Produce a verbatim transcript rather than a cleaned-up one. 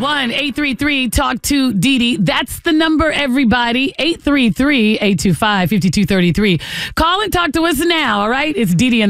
one eight three three talk to Dee Dee. That's the number, everybody. eight three three, eight two five, five two three three. Call and talk to us now, all right? It's Dee Dee and